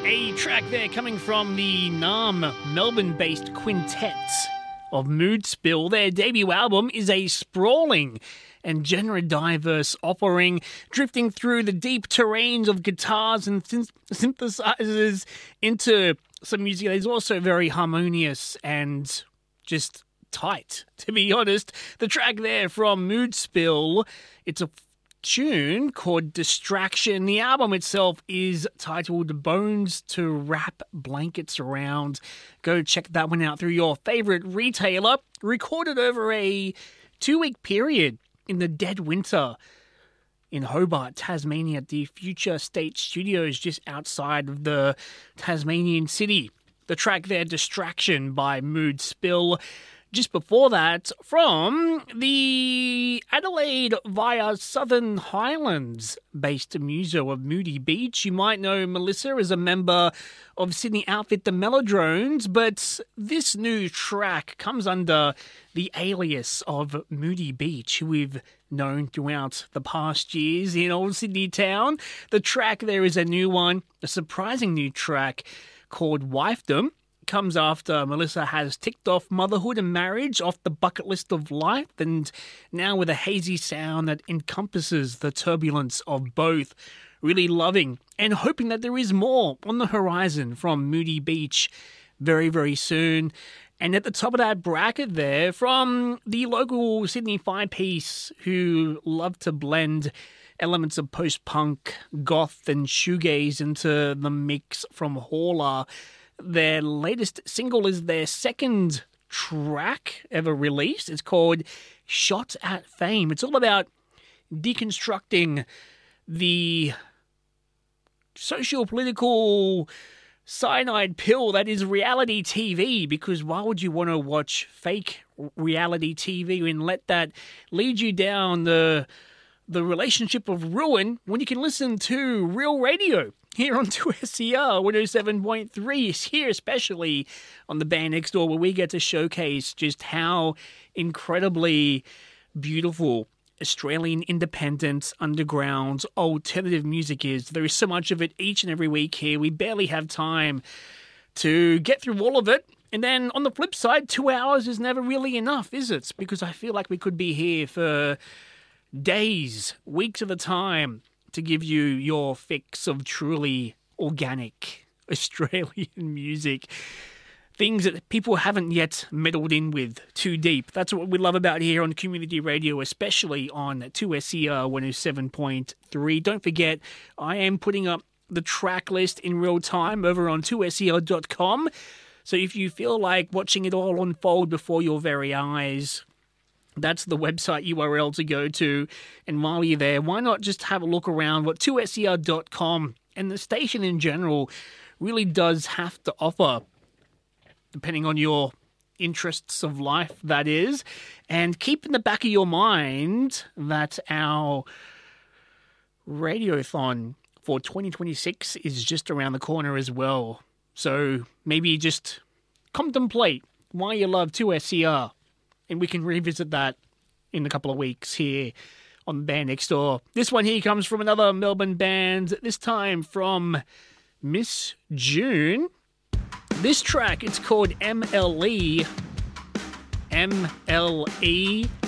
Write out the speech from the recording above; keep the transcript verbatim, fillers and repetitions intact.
A track there coming from the Nam Melbourne-based quintet of Moodspill. Their debut album is a sprawling and genre-diverse offering, drifting through the deep terrains of guitars and synth- synthesizers into some music that is also very harmonious and just tight, to be honest. The track there from Moodspill, it's a tune called Distraction. The album itself is titled Bones to Wrap Blankets Around. Go check that one out through your favorite retailer. Recorded over a two-week period in the dead winter in Hobart, Tasmania, at the Future State Studios just outside of the Tasmanian city. The track there, Distraction by Moodspill. Just before that, from the Adelaide via Southern Highlands based muso of Moody Beach. You might know Melissa as a member of Sydney outfit The Melodrones, but this new track comes under the alias of Moody Beach, who we've known throughout the past years in old Sydney town. The track there is a new one, a surprising new track called Wifedom. Comes after Melissa has ticked off motherhood and marriage off the bucket list of life, and now with a hazy sound that encompasses the turbulence of both. Really loving and hoping that there is more on the horizon from Moody Beach very, very soon. And at the top of that bracket there, from the local Sydney five-piece who love to blend elements of post-punk, goth and shoegaze into the mix, from Hauler. Their latest single is their second track ever released. It's called Shot at Fame. It's all about deconstructing the socio-political cyanide pill that is reality T V, because why would you want to watch fake reality T V and let that lead you down the the relationship of ruin when you can listen to real radio here on two S E R one oh seven point three, here especially on the Band Next Door, where we get to showcase just how incredibly beautiful Australian independent, underground, alternative music is. There is so much of it each and every week here. We barely have time to get through all of it. And then on the flip side, two hours is never really enough, is it? Because I feel like we could be here for days, weeks at a time, to give you your fix of truly organic Australian music. Things that people haven't yet meddled in with too deep. That's what we love about here on community radio, especially on two S E R one oh seven point three. Don't forget, I am putting up the track list in real time over on two S E R dot com. So if you feel like watching it all unfold before your very eyes, that's the website U R L to go to. And while you're there, why not just have a look around what two S E R dot com and the station in general really does have to offer, depending on your interests of life, that is. And keep in the back of your mind that our radiothon for twenty twenty-six is just around the corner as well. So maybe just contemplate why you love two S E R. And we can revisit that in a couple of weeks here on the Band Next Door. This one here comes from another Melbourne band, this time from Miss June. This track, it's called M L E. M L E.